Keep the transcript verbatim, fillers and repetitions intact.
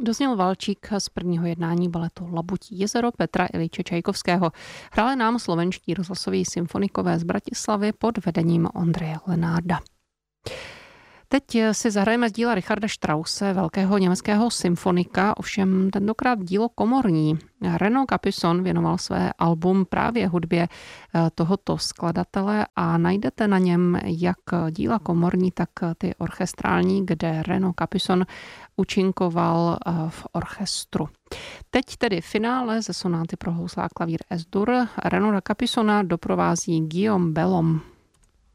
Dozněl valčík z prvního jednání baletu Labutí jezero Petra Iljiče Čajkovského. Hráli nám slovenští rozhlasoví symfonikové z Bratislavy pod vedením Ondřeje Lenárda. Teď si zahrajeme z díla Richarda Strause, velkého německého symfonika, ovšem tentokrát dílo komorní. Renaud Capuçon věnoval své album právě hudbě tohoto skladatele a najdete na něm jak díla komorní, tak ty orchestrální, kde Renaud Capuçon účinkoval v orchestru. Teď tedy finále ze sonáty pro housle a klavír Es-dur Renaуда Capuçona doprovází Guillaume Bellhomme.